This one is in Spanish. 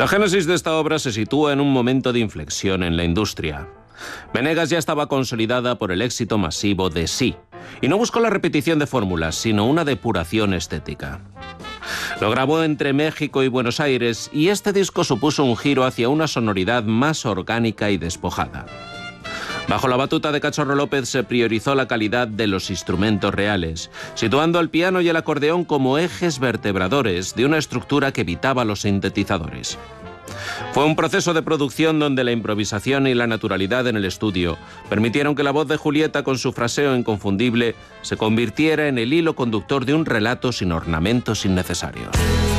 La génesis de esta obra se sitúa en un momento de inflexión en la industria. Venegas ya estaba consolidada por el éxito masivo de Sí, y no buscó la repetición de fórmulas, sino una depuración estética. Lo grabó entre México y Buenos Aires, y este disco supuso un giro hacia una sonoridad más orgánica y despojada. Bajo la batuta de Cachorro López se priorizó la calidad de los instrumentos reales, situando el piano y el acordeón como ejes vertebradores de una estructura que evitaba los sintetizadores. Fue un proceso de producción donde la improvisación y la naturalidad en el estudio permitieron que la voz de Julieta, con su fraseo inconfundible, se convirtiera en el hilo conductor de un relato sin ornamentos innecesarios.